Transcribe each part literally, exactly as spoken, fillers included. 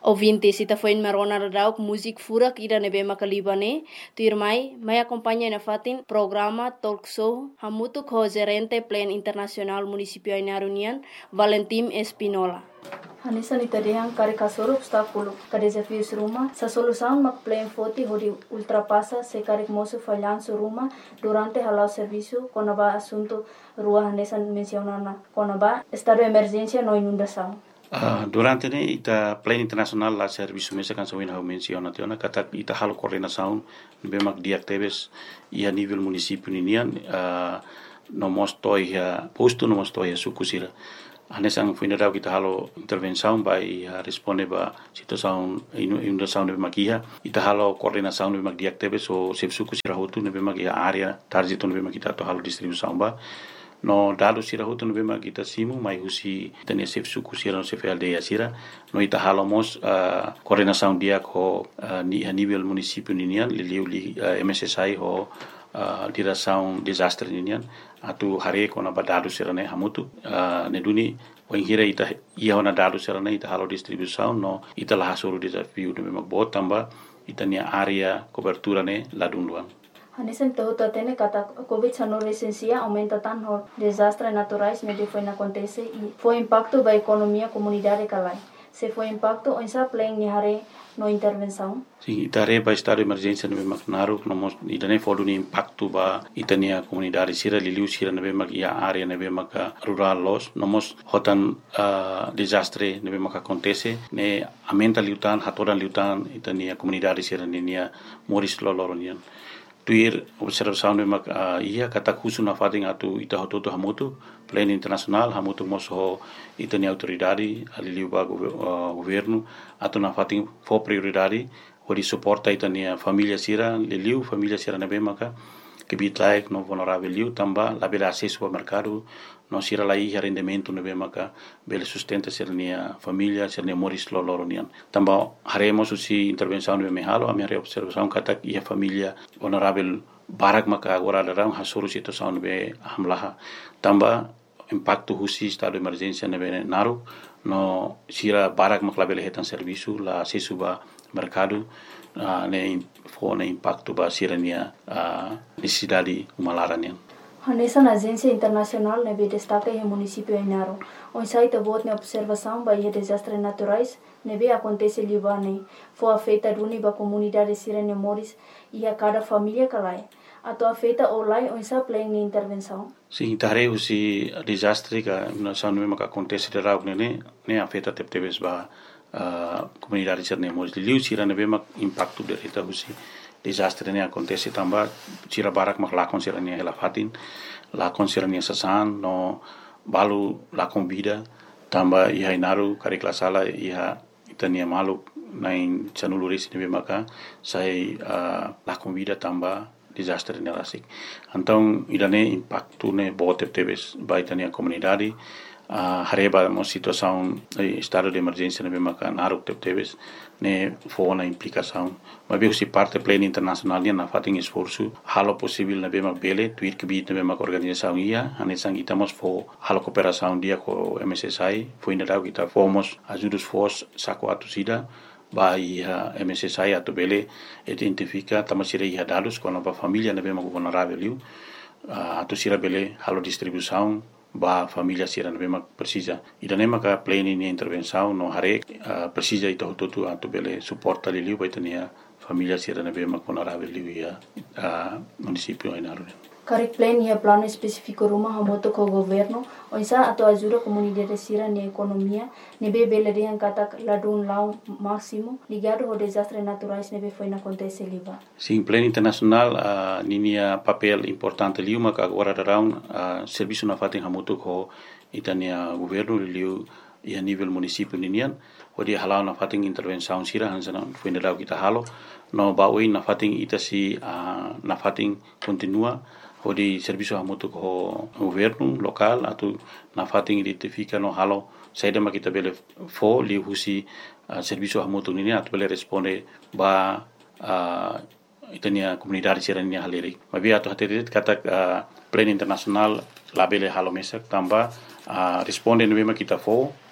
Ouvintes, ita foi marona radauk musik furak ida nebe makalibane, tu irmai, mai acompanha na fatin programa talk show hamutu ko gerente plan internasional municipio Ainarunian, Valentim Espinola. Hanisa nita dehang kare kasoro obstáculo, ka desafios ruma, sa solução mak plan foti hodi ultrapassa se kare moço falhanço ruma durante halau serviço konaba assunto rua hanesa mencionana konaba estado de emergência no inundação. Uh, durante ne ita plan internasional la serviço mesa kan sawin hau menciona tiona kata ita halo coordenação bemak diactebes e a nível município ninian uh, no mostoi ya posto no mostoi ya sukusira anesang fuinadau kita halo intervenção vai uh, responde ba situação inundação de bemak ita halo coordenação bemak diactebes o sep sukusira hotu ne bemak ya area target no bemak kita to halo distribuição ba no dado sira hotu no bema kita simu mai husi tania sef suku sira no sef aldeia sira no ita halomos uh, coordenação dia ko uh, ni a nível município ninian liliu li uh, M S S I ho uh, direção desastre ninian atu hare ko na badado sira ne hamutu uh, ne duni wenghira ita ia ona dado sira ne ita halo distribuição no ita la hasuru desafio no bema bot tamba ita nia area cobertura ne ladunduan. Hanesan tahu tatene kata COVID dezenove licencia aumenta tanto desastres naturais me foi na acontece e foi impacto ba economia comunidade kalai. Se foi impacto on sa plan ni hare no intervenção. Sim, itare ba estado de emergência no bemak naru no mos idane fodu ni impacto ba itania comunidade sira liliu sira no bemak ia area no bemak rural los no mos hotan uh, desastre no bemak acontece ne aumenta liutan hatoran liutan itania comunidade sira nia moris loloronian. Tuir observação de mak uh, ia kata kusu na fating atu ita hototo hamutu plan internasional hamutu moso itani autoridade aliliu ba uh, governo atu na fating fo prioridade hori suporta itania família sira liliu família sira na bemaka que bitlaik no vulnerável liu tamba la bela acesso ao mercado no sira la ia rendimento no bemaka bela sustenta sira nia família sira nia moris loloronian tamba haremos usi intervenção no mehalo a minha observação kata ia família vulnerável barak maka agora dalam hasuru situação no be hamlaha tamba impacto husi estado de emergência no be naru no sira barak maka bela hetan serviço la acesso ba mercado uh, ne fo ne impacto ba sirania uh, necessidade humalaranian. Hanesa na agência internacional ne destaca em município Ainaro. On site bot ne observação ba e desastres naturais ne be acontece libane. Fo afeta duni ba comunidade sirania moris e a cada família kalai. Ato afeta olai on sa plan ni intervenção. Sim, tare usi desastre ka na sanu me ka acontece de rau ne ne afeta teptebes ba Uh, comunidade sirne mos liu sira ne bema impacto de reta husi desastre ne acontece tamba sira barak mak lakon sira ne ela fatin lakon sira ne sasan no balu lakon vida tamba ia inaru kari klasala ia itania malu nain chanuluris ne bema ka sai uh, lakon vida tamba desastre ne rasik então idane impacto ne bote tebes baitania comunidade Uh, hareba mo situação eh, estado de emergência na bema kan aruk tebes ne fo na implicação mas bem se parte pleno internacional na fating esforço halo possível na bema bele tuir que bit na bema organização ia anesang itamos fo halo cooperação dia com M S S I foi na dau kita fomos ajudos fos saco atusida ba ia M S S I atu bele identifica tamasira ia dados com a família na bema vulnerável uh, atusira bele halo distribuição ba família sira na bema precisa ida nema ka plane ni intervenção no hare uh, precisa ita hototu atu bele suporta li liu baitania família sira na bema vulnerável liu ia uh, município Ainaro. Kare plan ia plano específico rumah hamoto ko governo onsa ato ajuda comunidade sira ni economia nebe bele de kata ladun lau máximo ligado ao desastres naturais nebe foi na acontece liba. Sim, plano internacional uh, ninia papel importante liu maka agora darão uh, serviço na fatin hamoto ko itania governo liu ia nível município ninian odi halau na fatin intervenção sira hansana foi na kita halo no baui na fatin itasi uh, na fatin continua odi serviço hamoto ko governo local atu na fatin identifica no halo saida makita bele fo li husi uh, serviço hamoto nini atu bele responde ba uh, itania comunidade sirania haleri mabi atu haterit kata uh, plan internasional labele halo mesak tamba uh, responde no bema kita fo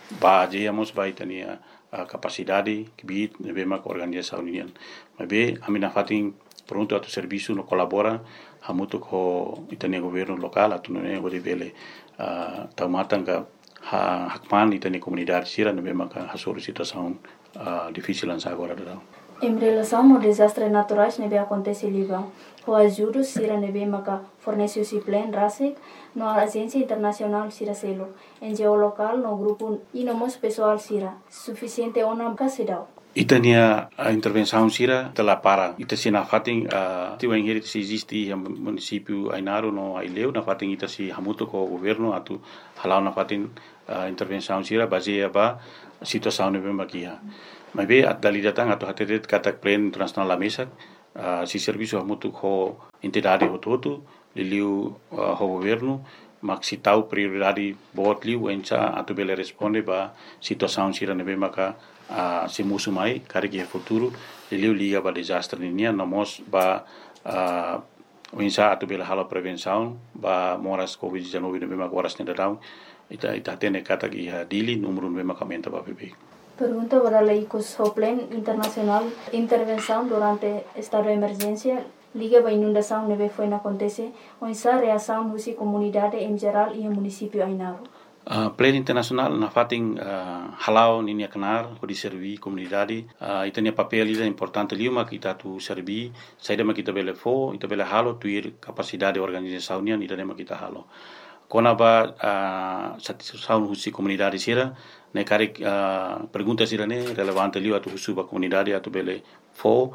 ba jeyamos ba itania uh, capacidade que bit nebe mak organização union mabe amina fatin pronto atu serviço no colabora hamutu ko itania governo local atu ne gode vele uh, taumatanga ha hakman itania comunidade sira nebe mak hasuru situação uh, difícil ansa agora da. Em relação ao desastres naturais nebe acontece liba, o ajuda sira nebe maka fornece o plan rasik no agência internacional sira selo, N G O local no grupo e no mos pessoal sira, suficiente ona kasidau. Itania a intervenção sira tela para ita sina fating a tiu engeri se existe o município Ainaro no Aileu na fating ita si hamuto ko governo atu halau na fating a intervenção sira baseia ba situação nebe makia. Mas be at dali datang atau hatetet katak plan internasional la mesa uh, si serviço hamutu ko entidade hototo liliu uh, ho governo mak si tau prioridade bot liu encha atu bele responde ba situação sira nebe maka uh, si musu mai kari ke futuro liliu liga ba desastre ninia namos ba uh, encha atu bele hala prevenção ba moras covid dezenove nebe maka horas nedadau ita ita tene katak iha dili número nebe maka menta ba bebe. Pergunta para leicos o plan internacional intervenção durante estado de emergência liga para inundação neve foi na acontece onde reação husi comunidade em geral e o município Ainaro. Uh, plan internacional na fating uh, halau ninia kenar ko di servi comunidade uh, itania papel ida importante liuma kita tu servi saida ma kita bele fo ita bele halo tuir capacidade organização nia ida ma kita halo kona ba uh, satisfação husi comunidade sira ne kari uh, pergunta sira ne relevante liu atu husu ba comunidade atu bele fo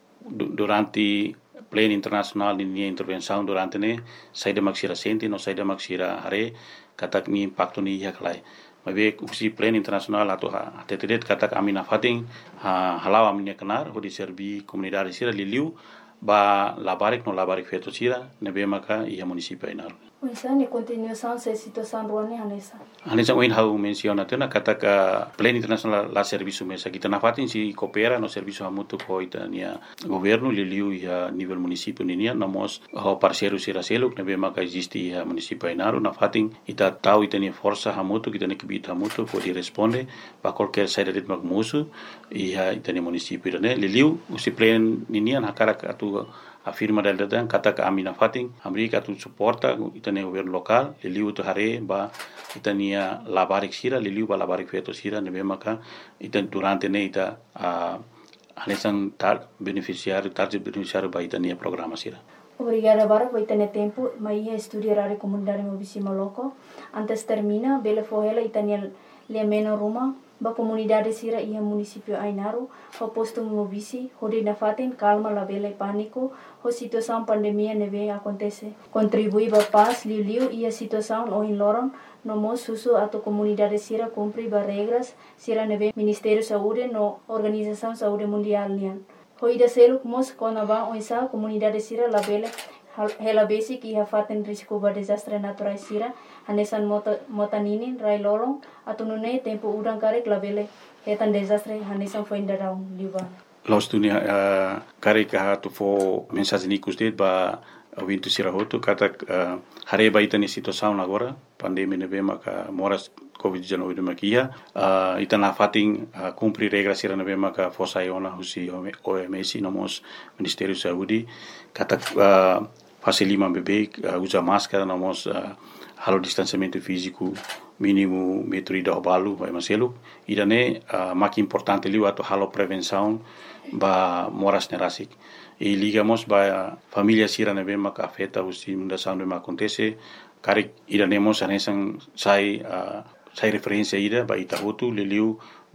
durante plan internacional ni intervenção durante ne saida maksira senti no saida maksira hare katak ni impacto ni yaklai mabe usi plan internasional atau ha tetedet katak amina fating ha halau aminya kenar ho di servi comunidade sira liliu ba labarik no labarik feto sira nebe maka ia municipio Ainaro. Uisa ni continuação se situação ruani hanesa. Hanesa oin hau menciona tena katak plan internasional la serviço mesa kita na fating si coopera no serviço hamutu ko itania governo liliu ia nível municipio ninia namos ho parceiro sira seluk nebe maka existe ia municipio Ainaro na fating ita tau itania força hamutu kita ne kibit hamutu ko di responde ba qualquer saída de magmusu ia itania municipio ne liliu usi plan ninia na karak atu afirma del datang kata ka amina fating amerika tu suporta itania governo local liliu tu hare ba itania labarik sira liliu ba labarik feto sira nebe maka itan durante ne ita uh, hanesan tar beneficiário target beneficiário ba itania programa sira. Obrigada para por ter tempo, mas ia estudar a comunidade mobisima loco. Antes termina, bele fohela itania le meno ruma ba comunidade sira ia municipio Ainaro, ho posto mobisi, hode na faten calma la bele pânico, ho situação pandemia neve acontece. Contribui ba paz liu liu ia situação o in loron, no mo susu ato comunidade sira cumpri ba regras sira neve Ministério Saúde no Organização Saúde Mundial nian. Ho ida seluk mos kona ba oisa comunidade sira la bele hela basic ia faten risco ba desastre natural sira hanesan mota motaninin rai lolong atau nune tempo udang karek labele hetan desastre hanesan foi indarau liba los dunia uh, karek ha tu fo mensagem nikus det ba wintu sira hotu kata uh, hare ba itani situação agora pandemia nebe maka moras covid dezenove de makia uh, itana fating uh, cumprir regras sira nebe maka fosa iona husi O M S nomos Ministério Saúde kata uh, fase lima bebê uh, usa máscara nomos uh, halo distanciamento físico mínimo metro ida balu vai maselu idane uh, mak importante liu atau halo prevenção ba moras nerasik e ligamos ba família sira nebe maka afeta usi mundação de acontece karik idanemos anesan sai uh, sai referência ida ba itahutu liliu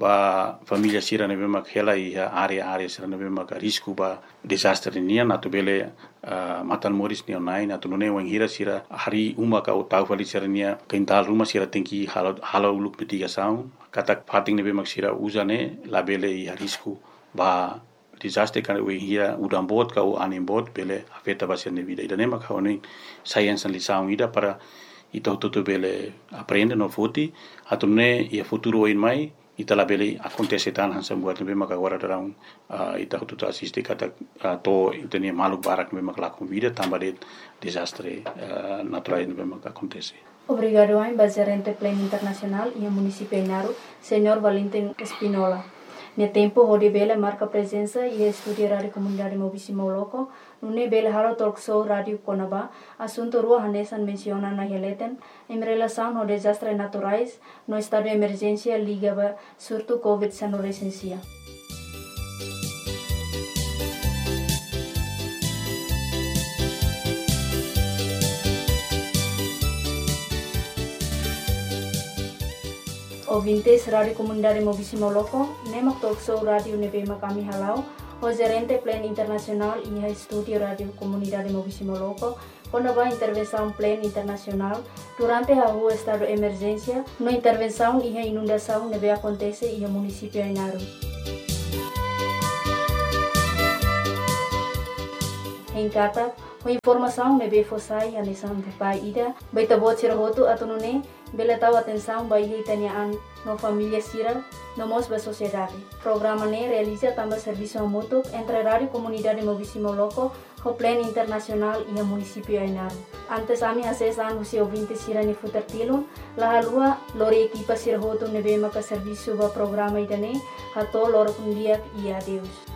ba família sira nebe mak hela ia area area sira nebe mak risco ba desastre nia natu bele uh, matan moris ni online atu nune wang hira sira hari uma ka utau fali sira nia kental rumah sira tengki halo halo uluk mitigação katak fating nebe mak sira usane la bele ia risco ba desastre kan we hira udam bot ka u anim bot bele afeta ba sira vida ida nema ka oni science lição ida para ita tutu bele aprende no futi atu ne ia futuro in mai ita la bele acontece tan hansa buat nebe maka agora darang uh, ita tutu assiste kata uh, to itania maluk barak nebe maka lakum vida tamba de desastre uh, natural nebe maka acontece. Obrigado a gerente Pleno Internacional e a município Inaru, senhor Valentim Espinola. No tempo, onde bela marca presença e estudia rádio comunidade Mobisimo Loco, no bela halo talk show rádio Conaba, assunto rua hanesan menciona na releten, em relação ao desastres naturais, no estado de emergência ligava surto covid dezenove recensia. Ouvintes Rádio Comunidade Mobisimo Loco, nemak talk show rádio nebema kami halau, o gerente Pleno Internacional e a estúdio Rádio Comunidade Mobisimo Loco, quando vai intervenção Pleno Internacional, durante a rua estado de emergência, no intervenção e a inundação nebe acontece e o município Inaru. Em Kata, a informação nebe fossai a nisan de pai ida, baita bot sirahoto atunune, bela tahu atenção bayi tanyaan no família sira no mos ba sociedade. Programa ne realiza também serviço mútuo entre Rádio Comunidade Mobisimo Loco, o Pleno Internacional e o município Inaru. Antes ami hasesan usi ouvinte sira ni futertilon, la halua lori equipa sira hoto nebe maka serviço ba programa idane, hato lor kundiak e adeus.